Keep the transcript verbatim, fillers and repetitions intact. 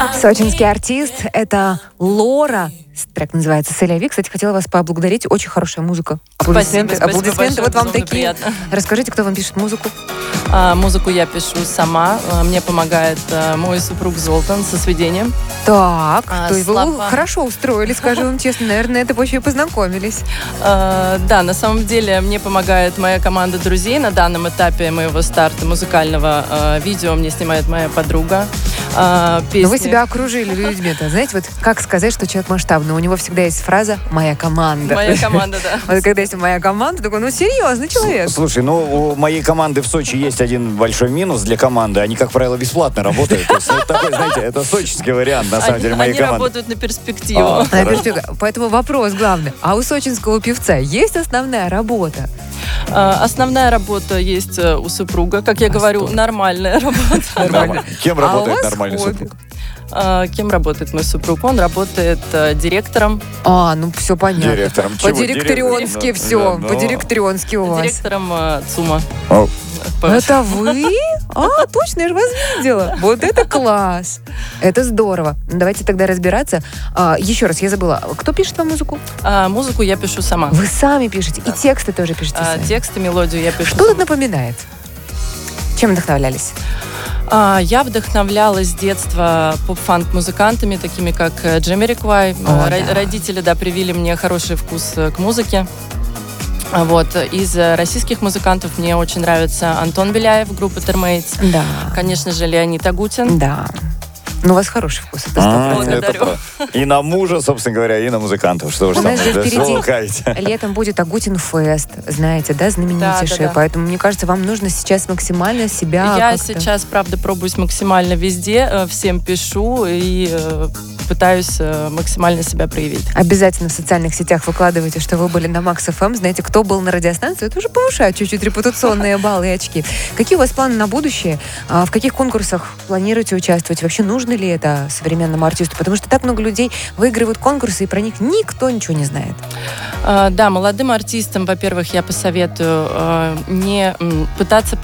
Сочинский артист — это Лора. Трек называется «Селяви». Кстати, хотела вас поблагодарить. Очень хорошая музыка. Аплодисменты. Спасибо, спасибо Аплодисменты большое, вот вам безумно такие. приятно. Расскажите, кто вам пишет музыку? А, музыку я пишу сама. А, Мне помогает а, мой супруг Золтан со сведением. Так, А, то есть вы слова. хорошо устроили, скажу вам честно. Наверное, на этой почве и познакомились. А, Да, на самом деле мне помогает моя команда друзей. На данном этапе моего старта музыкального а, видео мне снимает моя подруга. А, Но Песни. вы себя окружили людьми-то. Знаете, вот как сказать, что человек масштабный? У него всегда есть фраза «моя команда». Моя команда, да. Вот когда есть моя команда, такой, ну, серьезный человек. Слушай, ну, у моей команды в Сочи есть один большой минус для команды. Они, как правило, бесплатно работают. То есть, это такой, знаете, это сочинский вариант, на самом Они, деле, моей они команды. работают на перспективу. А. На Хорошо. перспективу. Поэтому вопрос главный. А у сочинского певца есть основная работа? А, Основная работа есть э, у супруга. Как я А говорю, что? нормальная работа. Нормально. Кем А у работает вас нормальный хобби? супруг? А, Кем работает мой супруг? Он работает э, директором. А, ну все понятно. Директором. Чего? По-директорионски Директор? все. Да, да. По-директорионски у вас. Директором э, ЦУМа. О. Это вы? А, точно, я же вас видела. Вот это класс. Это здорово. Ну, давайте тогда разбираться. А, еще раз, я забыла. Кто пишет вам музыку? А музыку я пишу сама. Вы сами пишете. И тексты тоже пишете А, сами. Тексты, мелодию я пишу Что тут сама. напоминает? Чем вдохновлялись? А, Я вдохновлялась с детства поп-фанк-музыкантами, такими как э, Джамириквай. О, Ро- да. Родители, да, привили мне хороший вкус э, к музыке. А Вот. Из э, российских музыкантов мне очень нравится Антон Беляев, группа Термейтс. Да. Конечно же, Леонид Агутин. Да. Ну, у вас хороший вкус. Это сто А, процентов. Благодарю. это про- И на мужа, собственно говоря, и на музыкантов. Что уж У там, нас же да, впереди что вы лукавите? летом будет Агутин Фест, знаете, да, знаменитейший. Да, да, да. Поэтому, мне кажется, вам нужно сейчас максимально себя Я как-то... сейчас, правда, пробуюсь максимально везде, э, всем пишу и э, пытаюсь э, максимально себя проявить. Обязательно в социальных сетях выкладывайте, что вы были на Макс эф эм. Знаете, кто был на радиостанции, это уже повышает чуть-чуть репутационные баллы и очки. Какие у вас планы на будущее? А В каких конкурсах планируете участвовать? Вообще нужно ли это современному артисту? Потому что так много людей выигрывают конкурсы, и про них никто ничего не знает. Э, Да, молодым артистам, во-первых, я посоветую э, не м, пытаться